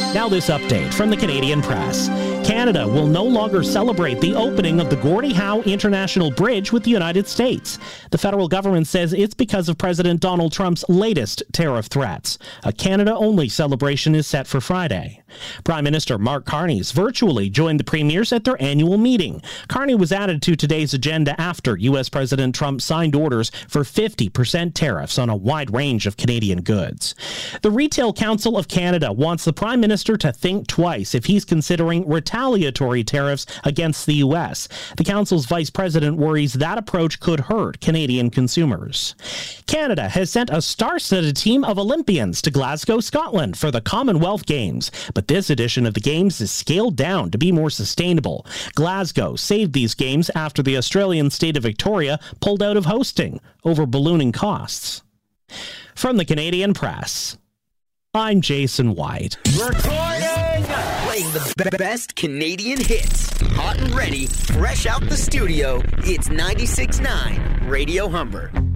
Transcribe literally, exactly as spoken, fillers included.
Now this update from the Canadian Press. Canada will no longer celebrate the opening of the Gordie Howe International Bridge with the United States. The federal government says it's because of President Donald Trump's latest tariff threats. A Canada-only celebration is set for Friday. Prime Minister Mark Carney virtually joined the premiers at their annual meeting. Carney was added to today's agenda after U S President Trump signed orders for fifty percent tariffs on a wide range of Canadian goods. The Retail Council of Canada wants the Prime Minister to think twice if he's considering retaliatory tariffs against the U S. The council's vice president worries that approach could hurt Canadian consumers. Canada has sent a star-studded team of Olympians to Glasgow, Scotland for the Commonwealth Games, but this edition of the Games is scaled down to be more sustainable. Glasgow saved these Games after the Australian state of Victoria pulled out of hosting over ballooning costs. From the Canadian Press, I'm Jason White. Recording! Playing the b- best Canadian hits. Hot and ready, fresh out the studio. It's ninety-six point nine Radio Humber.